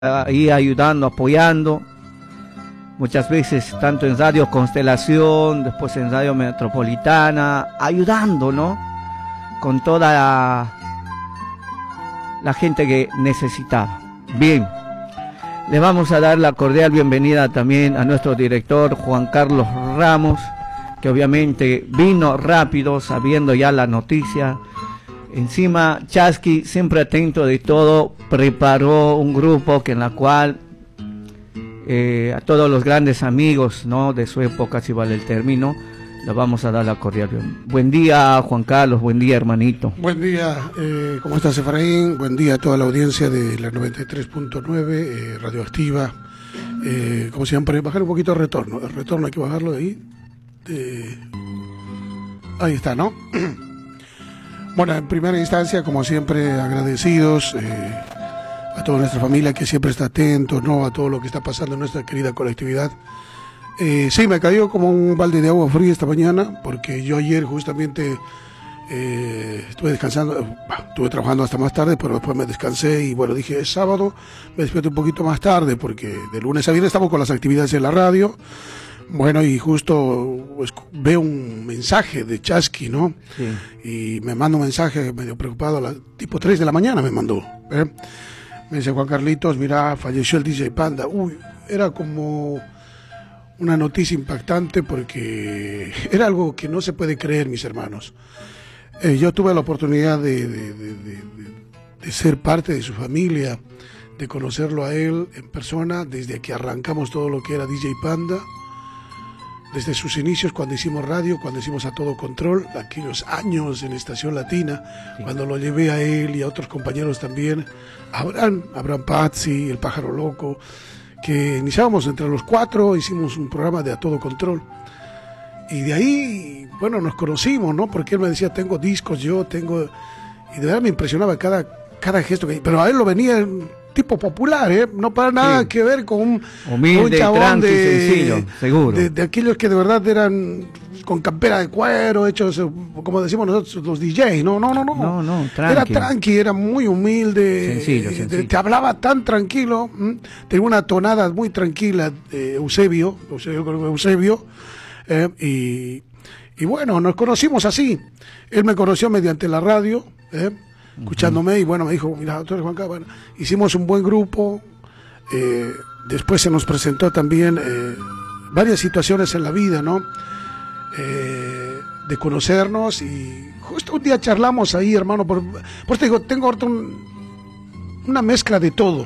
ahí ayudando, apoyando, muchas veces tanto en Radio Constelación, después en Radio Metropolitana, ayudando, ¿no? Con toda la gente que necesitaba. Bien, le vamos a dar la cordial bienvenida también a nuestro director Juan Carlos Ramos, que obviamente vino rápido sabiendo ya la noticia. Encima Chasqui, siempre atento de todo, preparó un grupo que en la cual a todos los grandes amigos, ¿no?, de su época, si vale el término, le vamos a dar la cordial bienvenida. Buen día, Juan Carlos, buen día, hermanito. Buen día, ¿cómo estás, Efraín? Buen día a toda la audiencia de la 93.9, Radioactiva. Como siempre, bajar un poquito el retorno hay que bajarlo de ahí. Ahí está, ¿no? Bueno, en primera instancia, como siempre, agradecidos a toda nuestra familia que siempre está atento, ¿no?, a todo lo que está pasando en nuestra querida colectividad. Sí, me cayó como un balde de agua fría esta mañana, porque yo ayer justamente estuve descansando, estuve trabajando hasta más tarde, pero después me descansé y bueno, dije, es sábado, me despierto un poquito más tarde, porque de lunes a viernes estamos con las actividades en la radio. Bueno, y justo pues, veo un mensaje de Chasqui, ¿no? Sí. Y me manda un mensaje medio preocupado, tipo 3 de la mañana me mandó. Me dice, Juan Carlitos, mira, falleció el DJ Panda. Uy, era como una noticia impactante porque era algo que no se puede creer, mis hermanos. Yo tuve la oportunidad de ser parte de su familia, de conocerlo a él en persona, desde que arrancamos todo lo que era DJ Panda. Desde sus inicios, cuando hicimos radio, cuando hicimos A Todo Control, aquellos años en Estación Latina, sí, cuando lo llevé a él y a otros compañeros también, Abraham Pazzi, El Pájaro Loco, que iniciábamos entre los 4, hicimos un programa de A Todo Control. Y de ahí, bueno, nos conocimos, ¿no? Porque él me decía, tengo discos, y de verdad me impresionaba cada gesto que... Pero a él lo venía... tipo popular, no para nada, sí, que ver con un humilde, chabón tranqui, sencillo, seguro. De aquellos que de verdad eran con campera de cuero, hechos, como decimos nosotros, los DJs, no, tranqui. Era tranqui, era muy humilde, sencillo. Te hablaba tan tranquilo, tenía una tonada muy tranquila, Eusebio, y bueno, nos conocimos así. Él me conoció mediante la radio, escuchándome, y bueno, me dijo, mira, tú eres Juan Carlos. Bueno, hicimos un buen grupo. Después se nos presentó también varias situaciones en la vida, ¿no? De conocernos, y justo un día charlamos ahí, hermano, por te digo, tengo ahorita una mezcla de todo,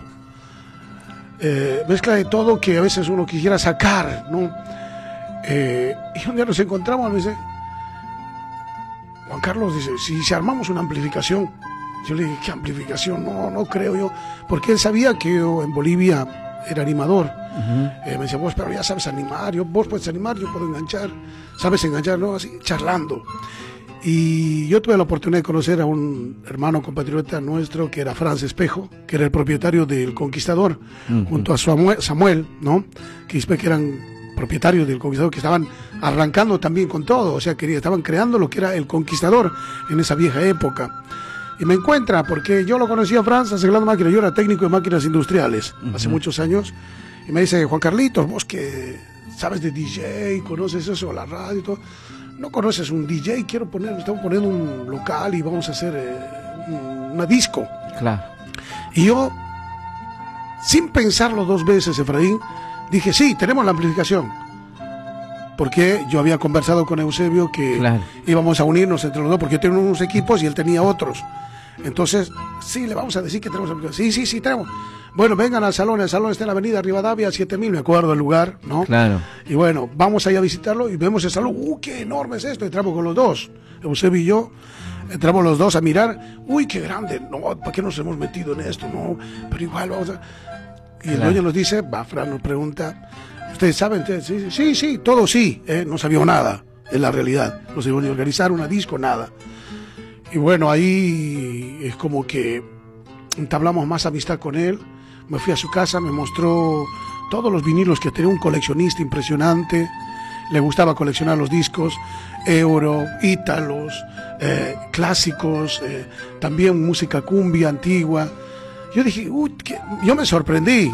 que a veces uno quisiera sacar, ¿no? Y un día nos encontramos, me dice, Juan Carlos, dice, si armamos una amplificación. Yo le dije, ¿qué amplificación? No creo yo, porque él sabía que yo en Bolivia era animador. Me decía, vos, pero ya sabes animar, vos puedes animar, yo puedo enganchar, sabes enganchar, ¿no? Así, charlando. Y yo tuve la oportunidad de conocer a un hermano compatriota nuestro, que era Franz Espejo, que era el propietario del Conquistador, junto a Samuel, ¿no? Que eran propietarios del Conquistador, que estaban arrancando también con todo, o sea, que estaban creando lo que era el Conquistador en esa vieja época. Y me encuentra, porque yo lo conocí a Franz arreglando máquinas, yo era técnico de máquinas industriales hace muchos años, y me dice, Juan Carlitos, vos que sabes de DJ, conoces eso, la radio y todo, no conoces un DJ, estamos poniendo un local y vamos a hacer una disco. Claro. Y yo, sin pensarlo 2 veces, Efraín, dije, sí, tenemos la amplificación. Porque yo había conversado con Eusebio que íbamos a unirnos entre los dos, porque yo tenía unos equipos y él tenía otros. Entonces, sí, le vamos a decir que tenemos amplificación. Sí, tenemos. Bueno, vengan al salón, el salón está en la avenida Rivadavia 7000, me acuerdo el lugar, ¿no? Claro. Y bueno, vamos allá a visitarlo y vemos el salón. ¡Qué enorme es esto! Entramos con los dos, Eusebio y yo. Entramos los dos a mirar. ¡Uy, qué grande! No, ¿para qué nos hemos metido en esto? No, pero igual vamos a... Y el dueño nos dice, Fran nos pregunta, ¿ustedes saben? Sí, todo sí, no sabíamos nada, en la realidad. No sabíamos ni organizar una disco, nada. Y bueno, ahí es como que entablamos más amistad con él. Me fui a su casa, me mostró todos los vinilos, que tenía un coleccionista impresionante. Le gustaba coleccionar los discos, euro, ítalos, clásicos, también música cumbia antigua. Yo dije, uy, yo me sorprendí.